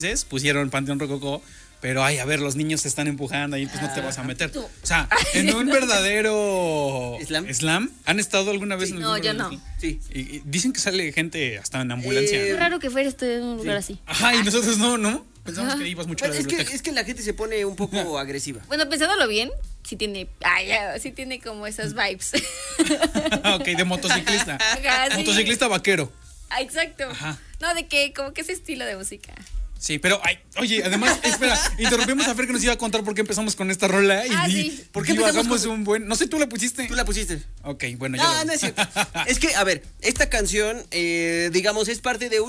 pusieron Panteón Rococó, pero ay, a ver, los niños se están empujando y pues no te vas a meter. O sea, en un verdadero slam, ¿han estado alguna vez en el No, yo no. Sí. Y dicen que sale gente hasta en ambulancia. Es raro que fuera esto en un lugar así. Ajá, y nosotros no. Pensamos que ibas mucho a la biblioteca. Es que la gente se pone un poco agresiva. Bueno, pensándolo bien, sí tiene como esas vibes. Ok, de motociclista. Ajá, sí. Motociclista vaquero. Exacto. Ajá. No, de que como que ese estilo de música. Sí, pero, oye, además, espera, interrumpimos a Fer que nos iba a contar por qué empezamos con esta rola sí. ¿Por qué bajamos un buen? No sé, ¿tú la pusiste? Tú la pusiste. Ok, bueno, ya. No es cierto. Es que, a ver, esta canción, digamos, es parte de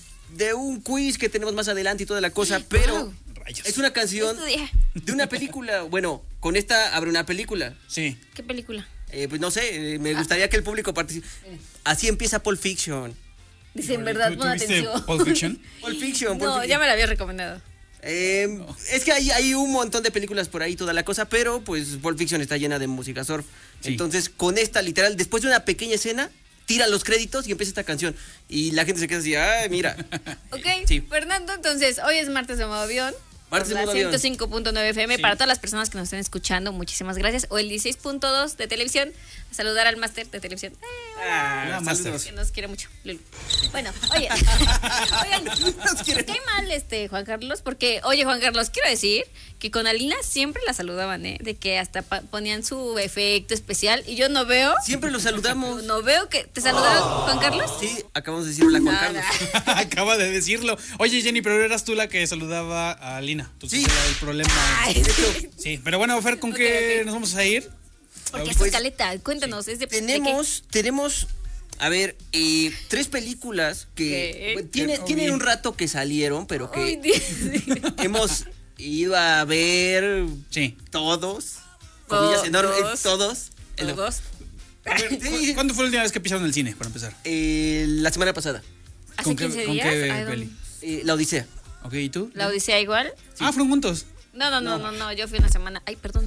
un quiz que tenemos más adelante y toda la cosa, pero Rayos. es una canción de una película. Bueno, con esta abre una película. Sí. ¿Qué película? Pues no sé, me gustaría que el público participe. Así empieza Pulp Fiction. Dice, en verdad, pon atención. Pulp Fiction? Pulp Fiction. No, ya me la había recomendado. Es que hay un montón de películas por ahí, toda la cosa, pero pues Pulp Fiction está llena de música surf. Sí. Entonces, con esta, literal, después de una pequeña escena, tiran los créditos y empieza esta canción. Y la gente se queda así, ay, mira. Ok, sí. Fernando, entonces, hoy es martes de modo avión. Martes de modo avión. 105.9 FM. Sí. Para todas las personas que nos estén escuchando, muchísimas gracias. O el 16.2 de televisión. A saludar al máster de televisión. Máster. Que nos quiere mucho, Lulu. Bueno, oye. Oigan, qué mal Juan Carlos, porque, oye, Juan Carlos, quiero decir que con Alina siempre la saludaban, de que hasta ponían su efecto especial y yo no veo. Siempre lo saludamos. No veo que. ¿Te saludaron, Juan Carlos? Sí, acabamos de decir hola, Juan Carlos. Acaba de decirlo. Oye, Jenny, pero eras tú la que saludaba a Alina. Tú sí. El problema. Sí, pero bueno, Fer, ¿con qué nos vamos a ir? Porque es escaleta, cuéntanos. Sí. Tenemos, a ver, 3 películas que tienen un rato que salieron, pero que hemos ido a ver todos. Comillas enormes, todos. A ver, ¿cuándo fue la última vez que pisaron el cine, para empezar? La semana pasada. ¿Hace 15 días? ¿Con qué peli? La Odisea. Ok, ¿y tú? ¿La Odisea igual? Sí. Fueron juntos. No, yo fui una semana. Ay, perdón.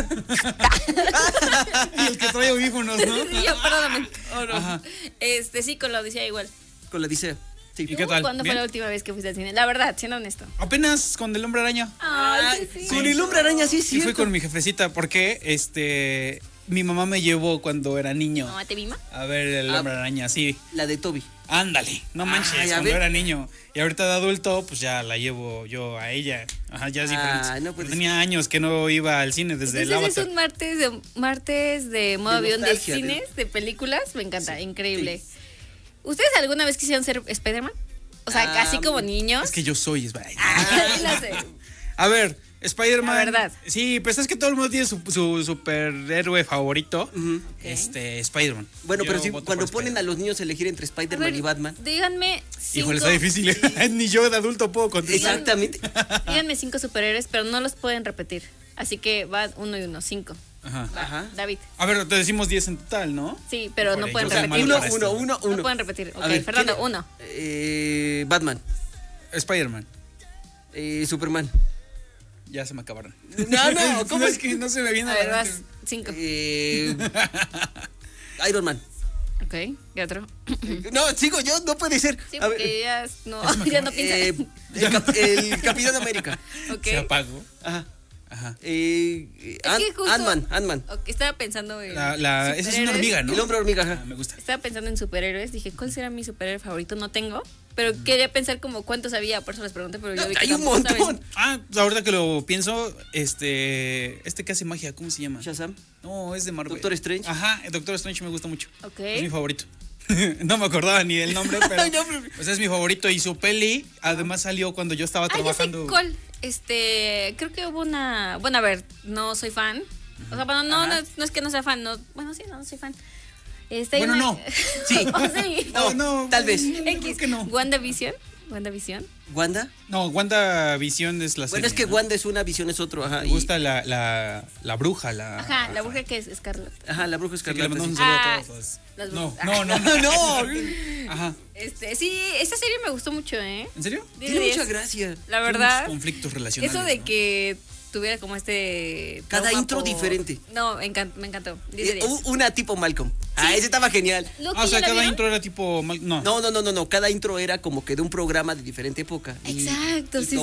Y el que trae audífonos, ¿no? Sí, yo, perdóname. No. Sí, con la Odisea igual. Con la Odisea. Sí. ¿Y qué tal? ¿Cuándo fue la última vez que fuiste al cine? La verdad, siendo honesto. Apenas con el Hombre Araña. Ay, sí. Con el Hombre Araña, sí, sí. Y fui con mi jefecita porque mi mamá me llevó cuando era niño. ¿Mamá te mima? A ver el Hombre Araña, sí. La de Toby. Ándale, no manches, cuando era niño. Y ahorita de adulto, pues ya la llevo yo a ella. Ajá, ya es diferente. No, pues tenía años que no iba al cine desde el Avatar. Es un martes de modo avión de cines, de películas. Me encanta, increíble. Sí. ¿Ustedes alguna vez quisieron ser Spider-Man? O sea, así como niños. Es que yo soy Spider-Man. A ver, Spider-Man. La verdad. Sí, pues es que todo el mundo tiene su superhéroe favorito. Spider-Man. Bueno, pero cuando ponen a los niños a elegir entre Spider-Man y Batman. Díganme 5. Híjole, está difícil. Ni yo de adulto puedo contestar. Exactamente. Díganme 5 superhéroes, pero no los pueden repetir. Así que va 1 y 1, 5. Ajá. David. A ver, te decimos 10 en total, ¿no? Sí, pero no pueden repetir. Uno. No pueden repetir. Ok, ver, Fernando, 1. Batman. Spider-Man. Superman. Ya se me acabaron. No, ¿cómo es que no se me viene a ver, vas 5. Iron Man. Ok, ¿y otro? No, sigo yo, no puede ser. Sí, porque ya no piensa. El Capitán América. Ok. Se apagó. Ajá. Ant-Man. Okay, estaba pensando en esa es una hormiga, ¿no? El hombre hormiga, ajá. Me gusta. Estaba pensando en superhéroes. Dije, ¿cuál será mi superhéroe favorito? No tengo. Pero quería pensar como cuántos había, por eso les pregunté, pero yo vi que hay un montón. Saben. Ahorita que lo pienso, que hace magia, ¿cómo se llama? Shazam. No, es de Marvel. Doctor Strange. Ajá, el Doctor Strange me gusta mucho. Ok. Es mi favorito. No me acordaba ni del nombre, pero pues es mi favorito. Y su peli, además salió cuando yo estaba trabajando. Ya sé cuál. Creo que hubo una. Bueno, a ver, no soy fan. O sea, bueno, no es que no sea fan. No soy fan. Bueno, no. Sí. Sí. No, tal vez. X. Que no. WandaVision. ¿Wanda? No, WandaVision es la serie. Bueno, es que Wanda es una, Visión es otro, ajá. Me gusta la bruja, Ajá, la bruja que es Scarlet. Ajá, la bruja Scarlet. Sí, que le mandamos un saludo a todos. No. Ajá. Sí, esta serie me gustó mucho, ¿eh? ¿En serio? Tiene mucha gracia. La verdad. Conflictos relacionales. Eso de que tuviera como cada intro diferente. No, me encantó. Una tipo Malcolm. Sí. Ese estaba genial. O sea, cada intro era tipo No, cada intro era como que de un programa de diferente época. Exacto, sí.